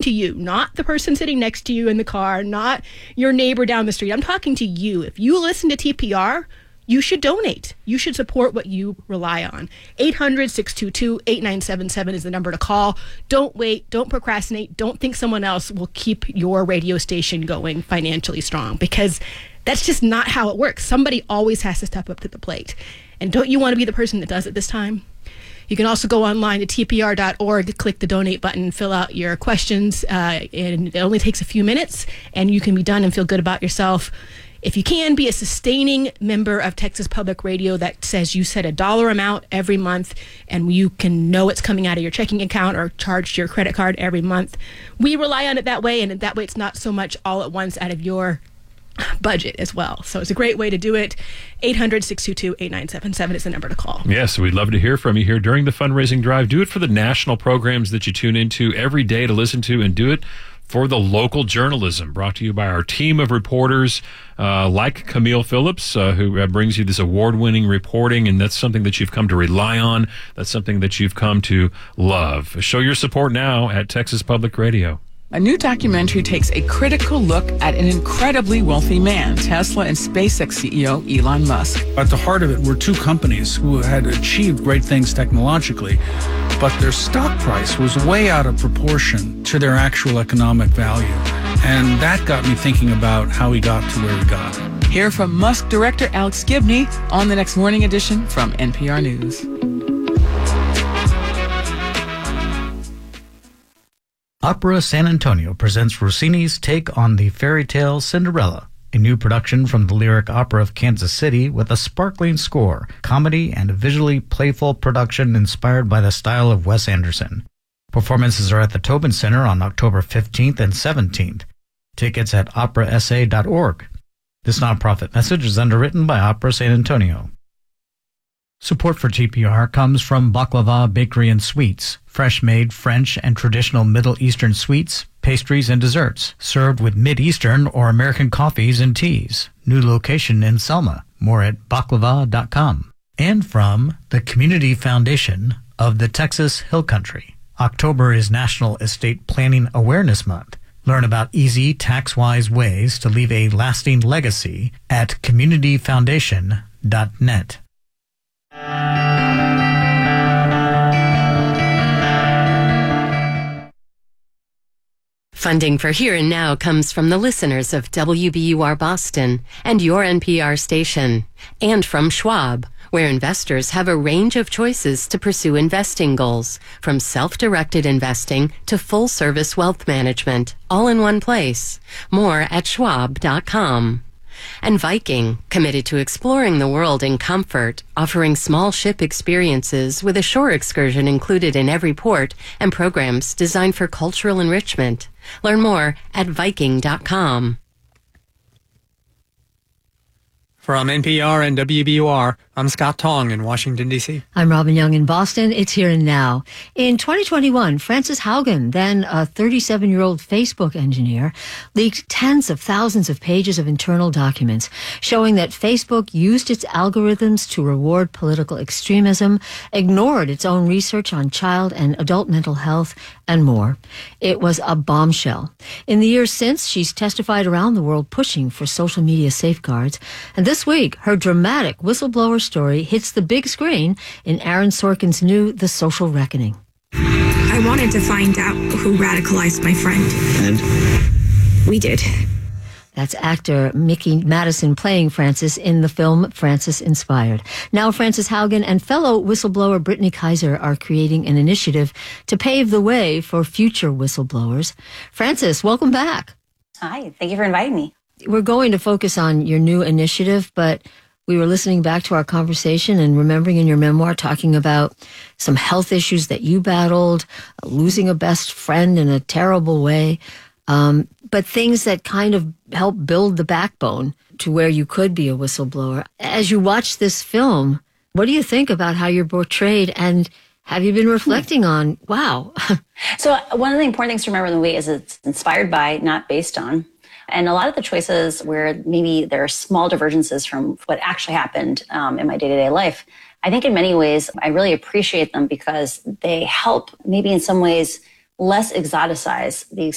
to you, not the person sitting next to you in the car, not your neighbor down the street. I'm talking to you. If you listen to TPR, you should donate. You should support what you rely on. 800-622-8977 is the number to call. Don't wait. Don't procrastinate. Don't think someone else will keep your radio station going financially strong, because that's just not how it works. Somebody always has to step up to the plate. And don't you want to be the person that does it this time? You can also go online to tpr.org, click the donate button, fill out your questions, and it only takes a few minutes, and you can be done and feel good about yourself. If you can, be a sustaining member of Texas Public Radio. That says you set a dollar amount every month, and you can know it's coming out of your checking account or charged to your credit card every month. We rely on it that way, and that way it's not so much all at once out of your budget as well. So it's a great way to do it. 800-622-8977 is the number to call. Yes, we'd love to hear from you here during the fundraising drive. Do it for the national programs that you tune into every day to listen to, and do it for the local journalism brought to you by our team of reporters like Camille Phillips, who brings you this award-winning reporting, and that's something that you've come to rely on. That's something that you've come to love. Show your support now at Texas Public Radio. A new documentary takes a critical look at an incredibly wealthy man, Tesla and SpaceX CEO Elon Musk. At the heart of it were two companies who had achieved great things technologically, but their stock price was way out of proportion to their actual economic value. And that got me thinking about how he got to where he got. Hear from Musk director Alex Gibney on the next morning edition from NPR News. Opera San Antonio presents Rossini's take on the fairy tale Cinderella, a new production from the Lyric Opera of Kansas City with a sparkling score, comedy, and a visually playful production inspired by the style of Wes Anderson. Performances are at the Tobin Center on October 15th and 17th. Tickets at operasa.org. This nonprofit message is underwritten by Opera San Antonio. Support for TPR comes from Baklava Bakery and Sweets, fresh-made French and traditional Middle Eastern sweets, pastries, and desserts, served with Mid-Eastern or American coffees and teas. New location in Selma. More at baklava.com. And from the Community Foundation of the Texas Hill Country. October is National Estate Planning Awareness Month. Learn about easy, tax-wise ways to leave a lasting legacy at communityfoundation.net. Funding for Here and Now comes from the listeners of WBUR Boston and your NPR station, and from Schwab, where investors have a range of choices to pursue investing goals, from self-directed investing to full-service wealth management, all in one place. More at schwab.com. And Viking, committed to exploring the world in comfort, offering small ship experiences with a shore excursion included in every port and programs designed for cultural enrichment. Learn more at Viking.com. From NPR and WBUR, I'm Scott Tong in Washington, D.C. I'm Robin Young in Boston. It's Here and Now. In 2021, Frances Haugen, then a 37-year-old Facebook engineer, leaked tens of thousands of pages of internal documents showing that Facebook used its algorithms to reward political extremism, ignored its own research on child and adult mental health, and more. It was a bombshell. In the years since, she's testified around the world pushing for social media safeguards. And this week, her dramatic whistleblower story hits the big screen in Aaron Sorkin's new The Social Reckoning. I wanted to find out who radicalized my friend. And? We did. That's actor Mickey Madison playing Frances in the film Frances Inspired. Now Frances Haugen and fellow whistleblower Brittany Kaiser are creating an initiative to pave the way for future whistleblowers. Frances, welcome back. Hi, thank you for inviting me. We're going to focus on your new initiative, but we were listening back to our conversation and remembering in your memoir talking about some health issues that you battled, losing a best friend in a terrible way, but things that kind of help build the backbone to where you could be a whistleblower. As you watch this film, what do you think about how you're portrayed, and have you been reflecting on, wow? So one of the important things to remember in the movie is it's inspired by, not based on. And a lot of the choices where maybe there are small divergences from what actually happened in my day-to-day life, I think in many ways I really appreciate them because they help maybe in some ways less exoticize the